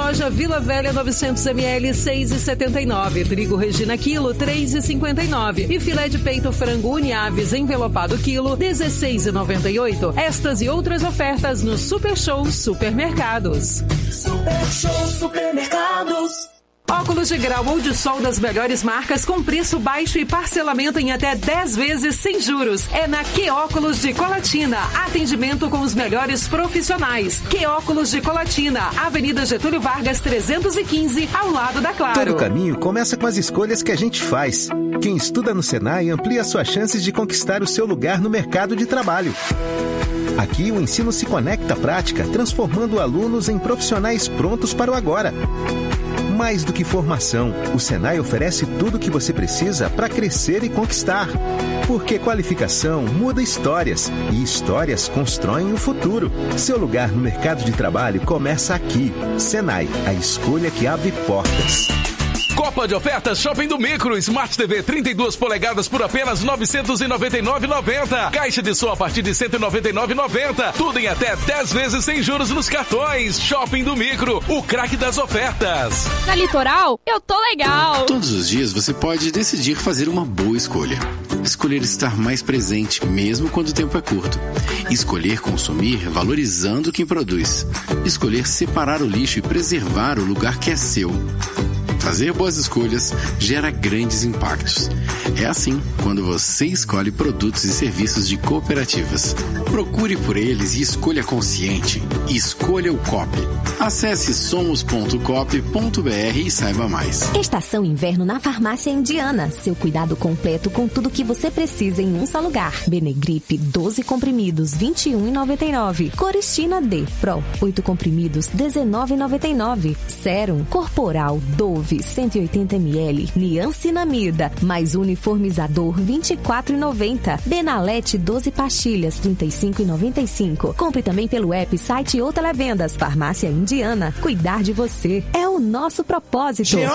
soja Vila Velha 900 ml 6,79. Trigo Regina quilo 3,59. E filé de peito frango Uniaves envelopado quilo 16,98. Estas e outras ofertas no Super Show Supermercados. Super Show Supermercados. Óculos de grau ou de sol das melhores marcas com preço baixo e parcelamento em até 10 vezes sem juros. É na Que Óculos de Colatina. Atendimento com os melhores profissionais. Que Óculos de Colatina, Avenida Getúlio Vargas 315, ao lado da Claro. Todo caminho começa com as escolhas que a gente faz. Quem estuda no Senai amplia suas chances de conquistar o seu lugar no mercado de trabalho. Aqui o ensino se conecta à prática, transformando alunos em profissionais prontos para o agora. Mais do que formação, o Senai oferece tudo o que você precisa para crescer e conquistar. Porque qualificação muda histórias e histórias constroem o futuro. Seu lugar no mercado de trabalho começa aqui. Senai, a escolha que abre portas. Copa de ofertas Shopping do Micro. Smart TV 32 polegadas por apenas R$ 999,90. Caixa de som a partir de R$ 199,90. Tudo em até 10 vezes sem juros nos cartões. Shopping do Micro, o craque das ofertas. Na Litoral, eu tô legal. Todos os dias você pode decidir fazer uma boa escolha. Escolher estar mais presente, mesmo quando o tempo é curto. Escolher consumir valorizando quem produz. Escolher separar o lixo e preservar o lugar que é seu. Fazer boas escolhas gera grandes impactos. É assim quando você escolhe produtos e serviços de cooperativas. Procure por eles e escolha consciente. Escolha o Coop. Acesse somos.coop.br e saiba mais. Estação Inverno na Farmácia Indiana. Seu cuidado completo com tudo que você precisa em um só lugar. Benegripe 12 comprimidos, R$ 21,99. Coristina D Pro 8 comprimidos, R$ 19,99. Sérum Corporal Dove 180 ml, niacinamida, mais uniformizador R$ 24,90. Benalete 12 pastilhas, R$ 35,95. Compre também pelo app, site ou televendas. Farmácia Indiana. Cuidar de você é o nosso propósito.